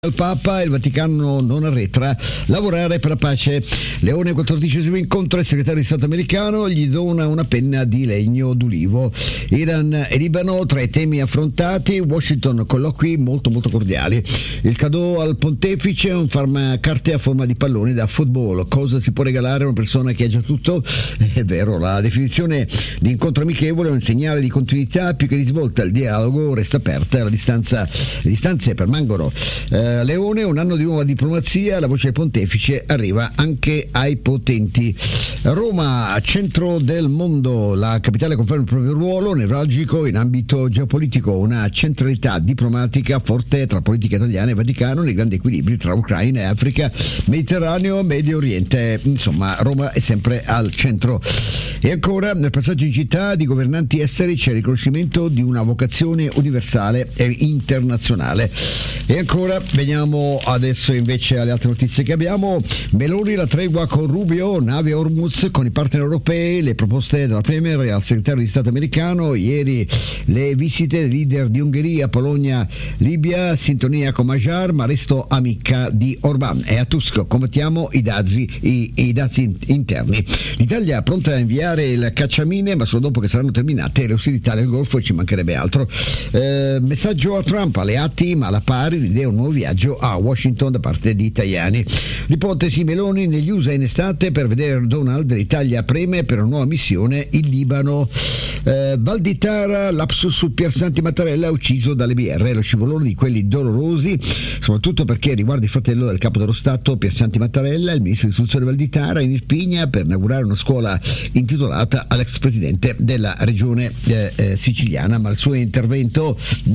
Al Papa, il Vaticano non arretra, lavorare per la pace. Leone, 14° incontro, il segretario di Stato americano gli dona una penna di legno d'ulivo. Iran e Libano tra i temi affrontati, Washington colloqui molto cordiali. Il cadeau al pontefice, un carte a forma di palloni da football. Cosa si può regalare a una persona che ha già tutto? È vero, la definizione di incontro amichevole è un segnale di continuità più che di svolta. Il dialogo resta aperto, le distanze permangono. Leone, un anno di nuova diplomazia, la voce del pontefice arriva anche ai potenti. Roma, centro del mondo, la capitale conferma il proprio ruolo nevralgico in ambito geopolitico, una centralità diplomatica forte tra politica italiana e Vaticano nei grandi equilibri tra Ucraina e Africa, Mediterraneo, Medio Oriente. Insomma, Roma è sempre al centro. E ancora, nel passaggio in città di governanti esteri c'è il riconoscimento di una vocazione universale e internazionale. E ancora, veniamo adesso invece alle altre notizie che abbiamo. Meloni, la tregua con Rubio, nave Hormuz con i partner europei, le proposte della Premier al segretario di Stato americano. Ieri le visite dei leader di Ungheria, Polonia, Libia, sintonia con Majar, ma resto amica di Orbán. E a Tusk, combattiamo i dazi interni. L'Italia pronta a inviare il cacciamine, ma solo dopo che saranno terminate le ostilità del Golfo, e ci mancherebbe altro. Messaggio a Trump, alleati ma alla pari, l'idea un nuovo viaggio a Washington da parte di Tajani. L'ipotesi Meloni negli USA in estate per vedere Donald, l'Italia preme per una nuova missione in Libano. Valditara, lapsus su Piersanti Mattarella ucciso dalle BR, lo scivolone di quelli dolorosi, soprattutto perché riguarda il fratello del capo dello Stato Piersanti Mattarella, il ministro dell'istruzione Valditara in Irpinia per inaugurare una scuola intitolata all'ex presidente della regione siciliana, ma nel suo intervento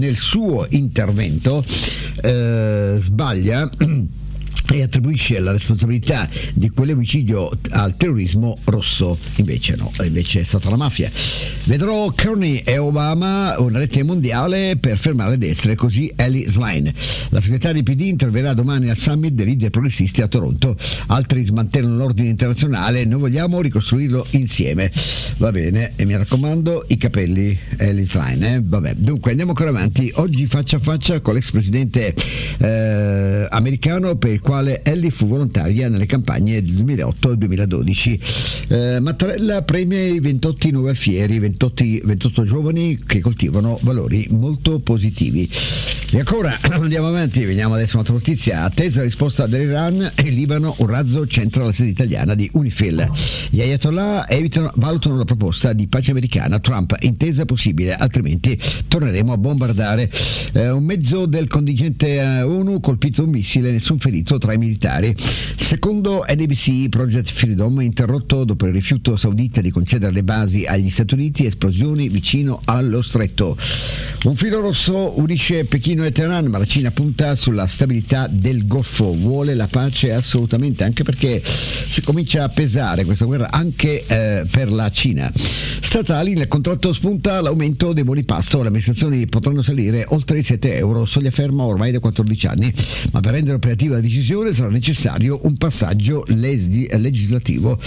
sbaglia e attribuisce la responsabilità di quell'omicidio al terrorismo rosso. Invece è stata la mafia. Vedrò Kearney e Obama una rete mondiale per fermare le destre, così Ellie Schlein. La segretaria di PD interverrà domani al summit dei leader progressisti a Toronto. Altri smantellano l'ordine internazionale, noi vogliamo ricostruirlo insieme. Va bene, e mi raccomando i capelli Ellie Schlein. Vabbè, dunque andiamo ancora avanti. Oggi faccia a faccia con l'ex presidente americano, per il quale Ellie fu volontaria nelle campagne del 2008 e 2012. Mattarella premia i 28 nuovi alfieri, 28 giovani che coltivano valori molto positivi. E ancora andiamo avanti, veniamo adesso a un'altra notizia. Attesa la risposta dell'Iran, in Libano un razzo centra la sede italiana di UNIFIL. Gli ayatollah valutano la proposta di pace americana. Trump, intesa possibile, altrimenti torneremo a bombardare. Un mezzo del contingente ONU colpito un missile, nessun ferito tra i militari. Secondo NBC, Project Freedom interrotto dopo il rifiuto saudita di concedere le basi agli Stati Uniti, esplosioni vicino allo stretto. Un filo rosso unisce Pechino e Teheran, ma la Cina punta sulla stabilità del Golfo, vuole la pace assolutamente, anche perché si comincia a pesare questa guerra anche per la Cina. Statali, nel contratto spunta l'aumento dei buoni pasto, le amministrazioni potranno salire oltre i €7, soglia ferma ormai da 14 anni, ma per rendere operativa la decisione sarà necessario un passaggio legislativo.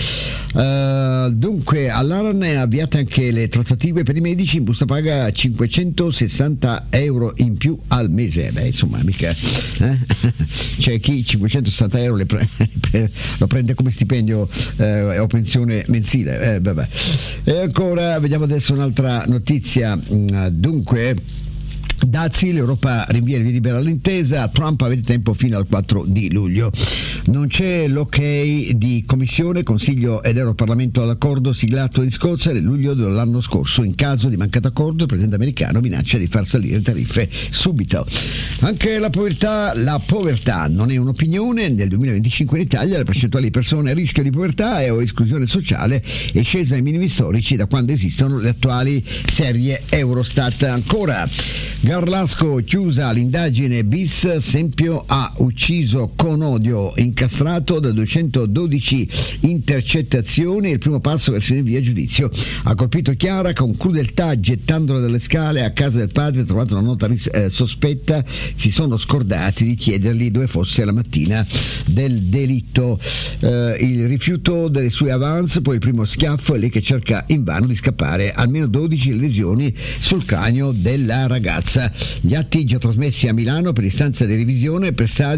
Dunque all'Aran è avviate anche le trattative per i medici, in busta paga €560 in più al mese. Beh, insomma, mica c'è chi €560 lo prende come stipendio o pensione mensile. Vabbè. E ancora vediamo adesso un'altra notizia. Dunque dazi, l'Europa rinvia il via libera all'intesa, Trump avete tempo fino al 4 di luglio. Non c'è l'ok di Commissione, Consiglio ed Europarlamento all'accordo siglato in Scozia nel luglio dell'anno scorso. In caso di mancato accordo, il presidente americano minaccia di far salire le tariffe subito. Anche la povertà non è un'opinione. Nel 2025 in Italia la percentuale di persone a rischio di povertà e o esclusione sociale è scesa ai minimi storici da quando esistono le attuali serie Eurostat. Ancora Garlasco, chiusa l'indagine bis, Sempio ha ucciso con odio, incastrato da 212 intercettazioni, il primo passo verso il rinvio a giudizio. Ha colpito Chiara con crudeltà gettandola dalle scale a casa del padre, ha trovato una nota sospetta, si sono scordati di chiedergli dove fosse la mattina del delitto. Il rifiuto delle sue avance, poi il primo schiaffo, e lei che cerca invano di scappare, almeno 12 lesioni sul cranio della ragazza. Gli atti già trasmessi a Milano per istanza di revisione per Stasi